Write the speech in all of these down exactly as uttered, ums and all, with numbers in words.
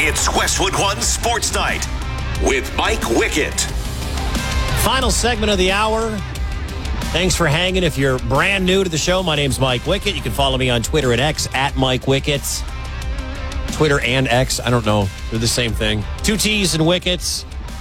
It's Westwood One Sports Night with Mike Wickett. Final segment of the hour. Thanks for hanging. If you're brand new to the show, my name's Mike Wickett. You can follow me on Twitter at X, at Mike Wickett. Twitter and X, I don't know. They're the same thing. Two T's and Wickets.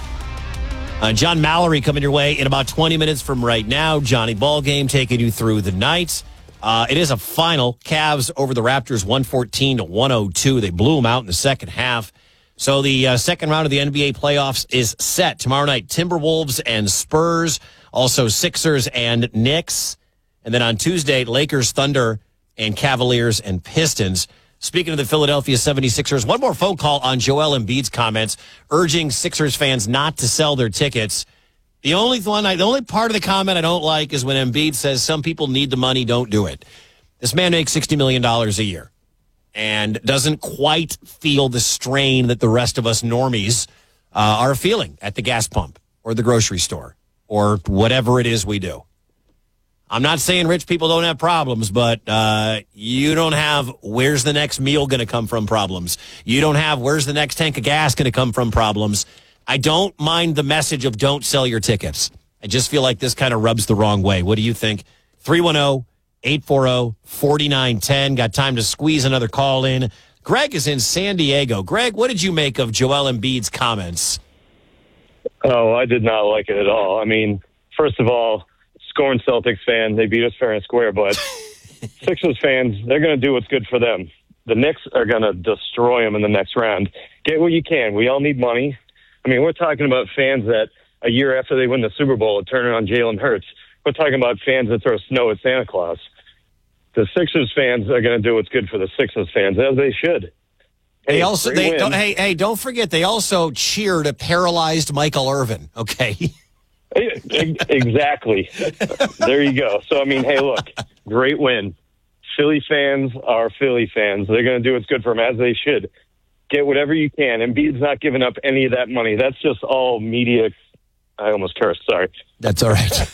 Uh, John Mallory coming your way in about twenty minutes from right now. Johnny Ballgame taking you through the night. Uh, it is a final. Cavs over the Raptors one fourteen to one oh two. They blew them out in the second half. So the uh, second round of the N B A playoffs is set. Tomorrow night, Timberwolves and Spurs. Also Sixers and Knicks. And then on Tuesday, Lakers, Thunder, and Cavaliers and Pistons. Speaking of the Philadelphia seventy-sixers, one more phone call on Joel Embiid's comments urging Sixers fans not to sell their tickets. The only one, I, the only part of the comment I don't like is when Embiid says some people need the money, don't do it. This man makes sixty million dollars a year and doesn't quite feel the strain that the rest of us normies uh, are feeling at the gas pump or the grocery store or whatever it is we do. I'm not saying rich people don't have problems, but uh, you don't have where's the next meal going to come from problems. You don't have where's the next tank of gas going to come from problems. I don't mind the message of don't sell your tickets. I just feel like this kind of rubs the wrong way. What do you think? three one zero, eight four zero, four nine one zero. Got time to squeeze another call in. Greg is in San Diego. Greg, what did you make of Joel Embiid's comments? Oh, I did not like it at all. I mean, first of all, scorn Celtics fan, they beat us fair and square, but Sixers fans, they're going to do what's good for them. The Knicks are going to destroy them in the next round. Get what you can. We all need money. I mean, we're talking about fans that a year after they win the Super Bowl are turning on Jalen Hurts. We're talking about fans that throw snow at Santa Claus. The Sixers fans are going to do what's good for the Sixers fans, as they should. Hey, they also, they, don't, hey, hey, don't forget, they also cheered a paralyzed Michael Irvin, okay? Exactly. There you go. So, I mean, hey, look, great win. Philly fans are Philly fans. They're going to do what's good for them, as they should. Get whatever you can. Embiid's not giving up any of that money. That's just all media. I almost cursed. Sorry. That's all right.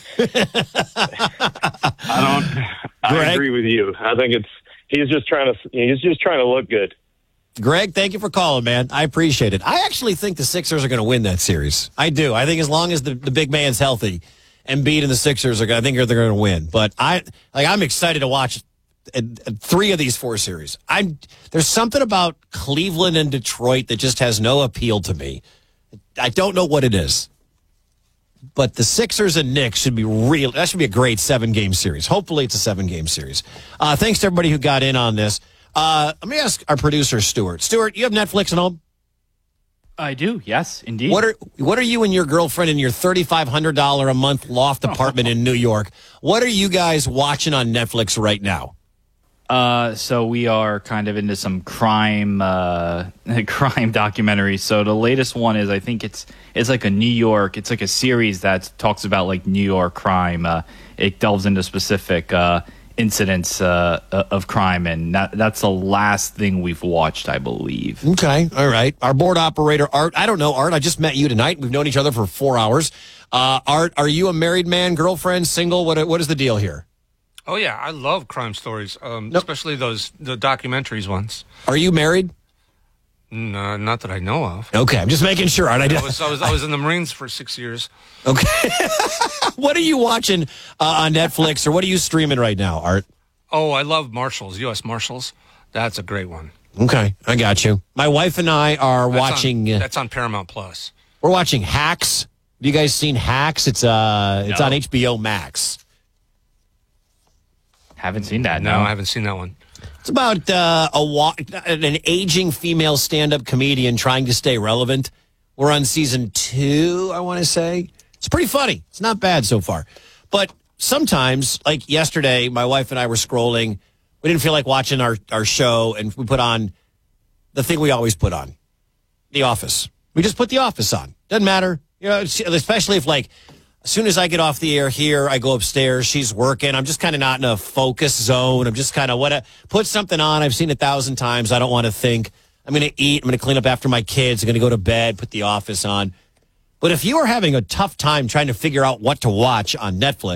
I don't. I agree with you. I think it's he's just trying to he's just trying to look good. Greg, thank you for calling, man. I appreciate it. I actually think the Sixers are going to win that series. I do. I think as long as the, the big man's healthy, Embiid and the Sixers are. I think they're going to win. But I like. I'm excited to watch three of these four series. I'm there's something about Cleveland and Detroit that just has no appeal to me. I don't know what it is. But the Sixers and Knicks should be real. That should be a great seven-game series. Hopefully it's a seven-game series. Uh, thanks to everybody who got in on this. Uh, let me ask our producer, Stuart. Stuart, you have Netflix at home? I do, yes, indeed. What are what are you and your girlfriend in your thirty-five hundred dollars a month loft apartment in New York? What are you guys watching on Netflix right now? Uh, so we are kind of into some crime, uh, crime documentaries. So the latest one is, I think it's it's like a New York. It's like a series that talks about like New York crime. Uh, it delves into specific uh, incidents uh, of crime, and that, that's the last thing we've watched, I believe. Okay, all right. Our board operator, Art. I don't know, Art. I just met you tonight. We've known each other for four hours. Uh, Art, are you a married man, girlfriend, single? What what is the deal here? Oh, yeah, I love crime stories, um, nope. especially those the documentaries ones. Are you married? No, not that I know of. Okay, I'm just making sure. I, I, was, I, was, I was in the Marines for six years. Okay. What are you watching uh, on Netflix, or what are you streaming right now, Art? Oh, I love Marshals, U S Marshals. That's a great one. Okay, I got you. My wife and I are that's watching... On, that's on Paramount Plus. We're watching Hacks. Have you guys seen Hacks? It's uh, it's no. on H B O Max. Haven't seen that. No, no. I haven't seen that one. It's about uh, a wa- an aging female stand-up comedian trying to stay relevant. We're on season two, I want to say. It's pretty funny. It's not bad so far. But sometimes, like yesterday, my wife and I were scrolling. We didn't feel like watching our, our show, and we put on the thing we always put on, The Office. We just put The Office on. Doesn't matter. You know, especially if, like, as soon as I get off the air here, I go upstairs. She's working. I'm just kind of not in a focus zone. I'm just kind of what put something on. I've seen it a thousand times. I don't want to think. I'm going to eat. I'm going to clean up after my kids. I'm going to go to bed, put The Office on. But if you are having a tough time trying to figure out what to watch on Netflix,